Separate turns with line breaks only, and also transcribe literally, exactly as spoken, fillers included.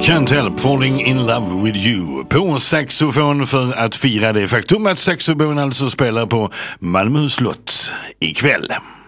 Can't help falling in love with you på saxofon för att fira det faktum att saxofon alltså spelar på Malmö slott ikväll.